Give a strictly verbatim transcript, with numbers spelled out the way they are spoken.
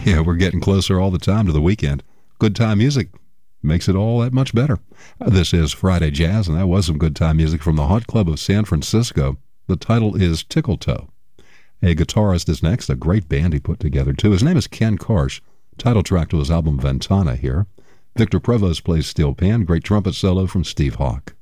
Yeah, we're getting closer all the time to the weekend. Good time music makes it all that much better. Uh, This is Friday Jazz, and that was some good time music from the Hot Club of San Francisco. The title is Tickle Toe. A guitarist is next, a great band he put together, too. His name is Ken Karsh. Title track to his album Ventana here. Victor Provost plays steel pan, great trumpet solo from Steve Hawk.